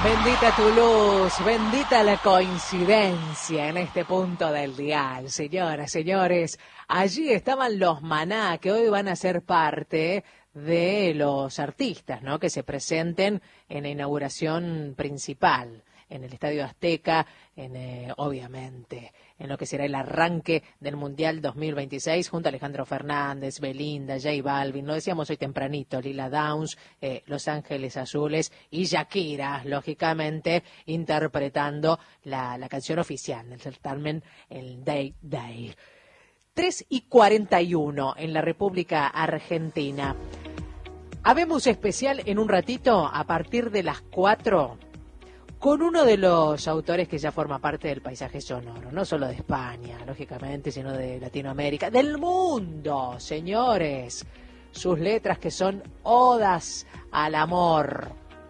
Bendita tu luz, bendita la coincidencia en este punto del dial, señoras, señores. Allí estaban los Maná, que hoy van a ser parte de los artistas, ¿no?, que se presenten en la inauguración principal, en el Estadio Azteca, obviamente, en lo que será el arranque del Mundial 2026, junto a Alejandro Fernández, Belinda, J Balvin, lo decíamos hoy tempranito, Lila Downs, Los Ángeles Azules y Shakira, lógicamente, interpretando la canción oficial del certamen, el Day Day. 3:41 en la República Argentina. Habemos especial en un ratito, a partir de las 4, con uno de los autores que ya forma parte del paisaje sonoro, no solo de España, lógicamente, sino de Latinoamérica, del mundo, señores. Sus letras que son odas al amor.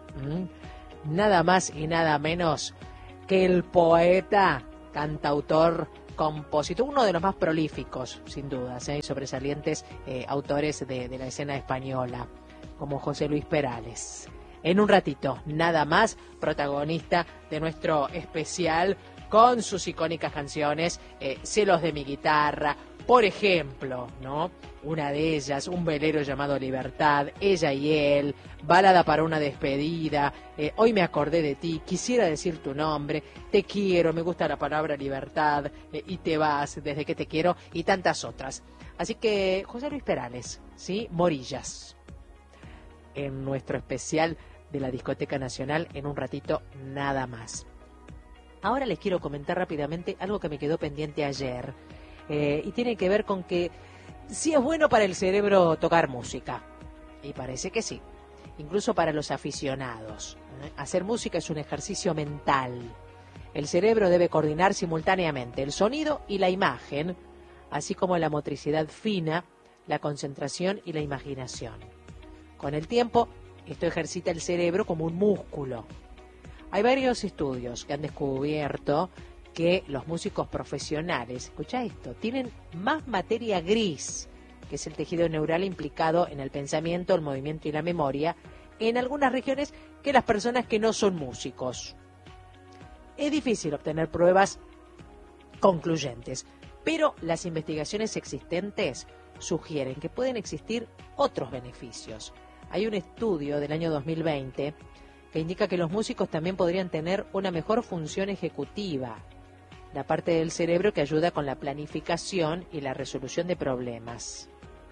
Nada más y nada menos que el poeta, cantautor, compositor, uno de los más prolíficos, sin dudas, sobresalientes autores de la escena española, como José Luis Perales. En un ratito, nada más, protagonista de nuestro especial con sus icónicas canciones, Celos de mi guitarra, por ejemplo, ¿no? Una de ellas, Un velero llamado Libertad, Ella y él, Balada para una despedida, Hoy me acordé de ti, Quisiera decir tu nombre, Te quiero, me gusta la palabra libertad, y te vas, Desde que te quiero, y tantas otras. Así que, José Luis Perales, ¿sí? Morillas, en nuestro especial de la Discoteca Nacional, en un ratito nada más. Ahora les quiero comentar rápidamente algo que me quedó pendiente ayer, y tiene que ver con que sí es bueno para el cerebro tocar música, y parece que sí, incluso para los aficionados. Hacer música es un ejercicio mental. El cerebro debe coordinar simultáneamente el sonido y la imagen, así como la motricidad fina, la concentración y la imaginación. Con el tiempo, esto ejercita el cerebro como un músculo. Hay varios estudios que han descubierto que los músicos profesionales, escucha esto, tienen más materia gris, que es el tejido neural implicado en el pensamiento, el movimiento y la memoria, en algunas regiones que las personas que no son músicos. Es difícil obtener pruebas concluyentes, pero las investigaciones existentes sugieren que pueden existir otros beneficios. Hay un estudio del año 2020 que indica que los músicos también podrían tener una mejor función ejecutiva, la parte del cerebro que ayuda con la planificación y la resolución de problemas.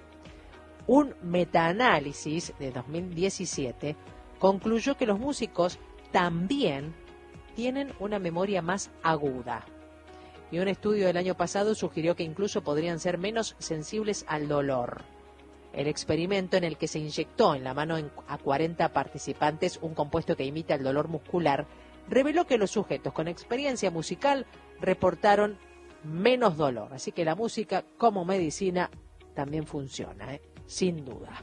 Un metaanálisis de 2017 concluyó que los músicos también tienen una memoria más aguda. Y un estudio del año pasado sugirió que incluso podrían ser menos sensibles al dolor. El experimento, en el que se inyectó en la mano a 40 participantes un compuesto que imita el dolor muscular, reveló que los sujetos con experiencia musical reportaron menos dolor. Así que la música como medicina también funciona, sin duda.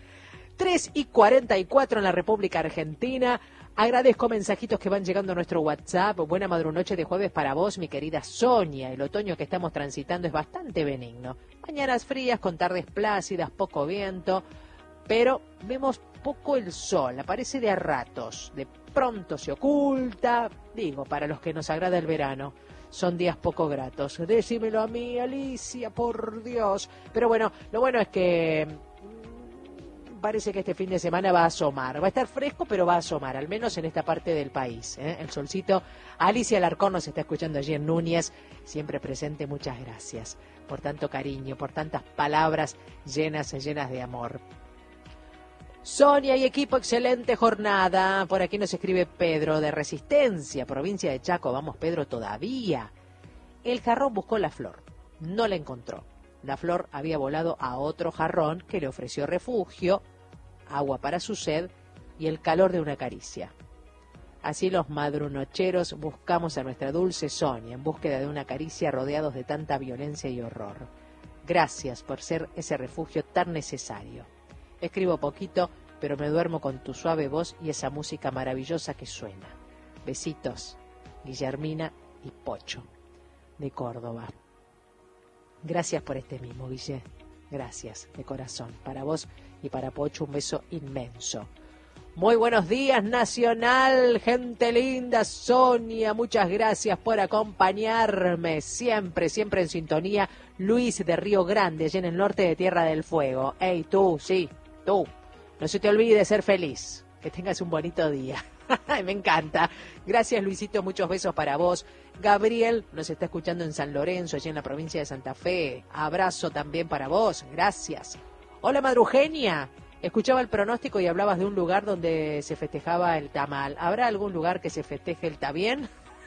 3:44 en la República Argentina. Agradezco mensajitos que van llegando a nuestro WhatsApp. Buena madrunoche de jueves para vos, mi querida Sonia. El otoño que estamos transitando es bastante benigno. Mañanas frías con tardes plácidas, poco viento, pero vemos poco el sol. Aparece de a ratos, de pronto se oculta. Digo, para los que nos agrada el verano, son días poco gratos. Decímelo a mí, Alicia, por Dios. Pero bueno, lo bueno es que parece que este fin de semana va a asomar. Va a estar fresco, pero va a asomar, al menos en esta parte del país. El solcito. Alicia Alarcón nos está escuchando allí en Núñez, siempre presente. Muchas gracias por tanto cariño, por tantas palabras llenas de amor. Sonia y equipo, excelente jornada. Por aquí nos escribe Pedro de Resistencia, provincia de Chaco. Vamos, Pedro, todavía. El jarrón buscó la flor, no la encontró. La flor había volado a otro jarrón que le ofreció refugio, agua para su sed y el calor de una caricia. Así los madrunocheros buscamos a nuestra dulce Sonia en búsqueda de una caricia, rodeados de tanta violencia y horror. Gracias por ser ese refugio tan necesario. Escribo poquito, pero me duermo con tu suave voz y esa música maravillosa que suena. Besitos, Guillermina y Pocho, de Córdoba. Gracias por este mimo, Guille. Gracias, de corazón. Para vos y para Pocho, un beso inmenso. Muy buenos días, Nacional, gente linda, Sonia, muchas gracias por acompañarme, siempre, siempre en sintonía. Luis de Río Grande, allá en el norte de Tierra del Fuego. Ey, tú, sí, tú, no se te olvide ser feliz, que tengas un bonito día. Me encanta. Gracias, Luisito, muchos besos para vos. Gabriel nos está escuchando en San Lorenzo, allá en la provincia de Santa Fe. Abrazo también para vos, gracias. Hola, Madrugenia. Escuchaba el pronóstico y hablabas de un lugar donde se festejaba el tamal. ¿Habrá algún lugar que se festeje el tabién?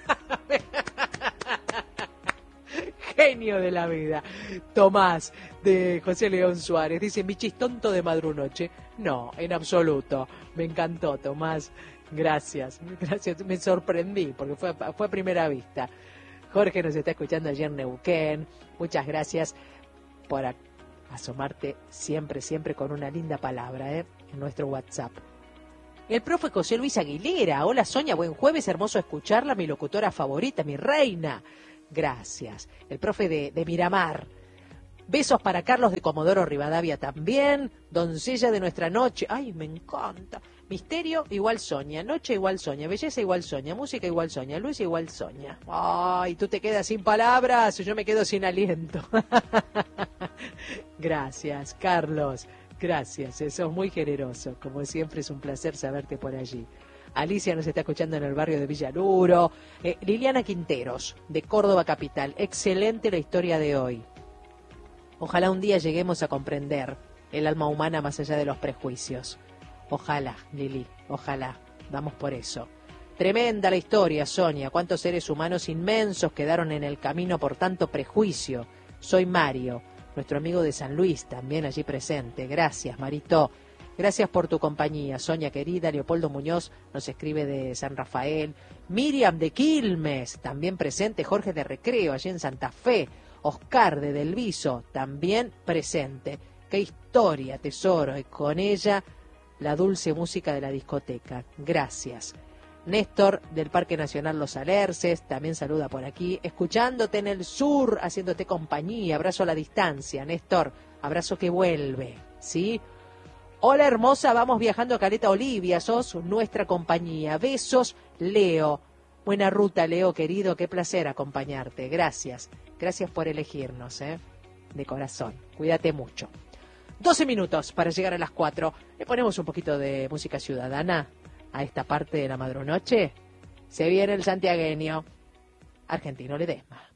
Genio de la vida. Tomás, de José León Suárez, dice, mi chistonto de madrunoche. No, en absoluto. Me encantó, Tomás. Gracias, gracias. Me sorprendí porque fue a primera vista. Jorge nos está escuchando ayer en Neuquén. Muchas gracias por asomarte siempre, siempre con una linda palabra, en nuestro WhatsApp. El profe José Luis Aguilera. Hola, Sonia, buen jueves, hermoso escucharla, mi locutora favorita, mi reina. Gracias. El profe de Miramar. Besos para Carlos de Comodoro Rivadavia también. Doncella de nuestra noche. Ay, me encanta. Misterio igual Sonia, noche igual Sonia, belleza igual Sonia, música igual Sonia, luz igual Sonia. Ay, tú te quedas sin palabras, yo me quedo sin aliento. Gracias, Carlos. Gracias, sos muy generoso. Como siempre es un placer saberte por allí. Alicia nos está escuchando en el barrio de Villaluro. Liliana Quinteros, de Córdoba Capital. Excelente la historia de hoy. Ojalá un día lleguemos a comprender el alma humana más allá de los prejuicios. Ojalá, Lili, ojalá. Vamos por eso. Tremenda la historia, Sonia. Cuántos seres humanos inmensos quedaron en el camino por tanto prejuicio. Soy Mario, nuestro amigo de San Luis, también allí presente. Gracias, Marito. Gracias por tu compañía, Sonia querida. Leopoldo Muñoz nos escribe de San Rafael. Miriam de Quilmes, también presente. Jorge de Recreo, allí en Santa Fe. Oscar de Del Viso, también presente. Qué historia, tesoro, y con ella la dulce música de la discoteca. Gracias. Néstor del Parque Nacional Los Alerces también saluda por aquí, escuchándote en el sur, haciéndote compañía. Abrazo a la distancia, Néstor, abrazo que vuelve, ¿sí? Hola, hermosa, vamos viajando a Caleta Olivia, sos nuestra compañía. Besos, Leo. Buena ruta, Leo, querido, qué placer acompañarte. Gracias, gracias por elegirnos, de corazón. Cuídate mucho. 12 minutos para llegar a las 4. Le ponemos un poquito de música ciudadana a esta parte de la madrunoche. Se viene el santiagueño, Argentino Ledesma.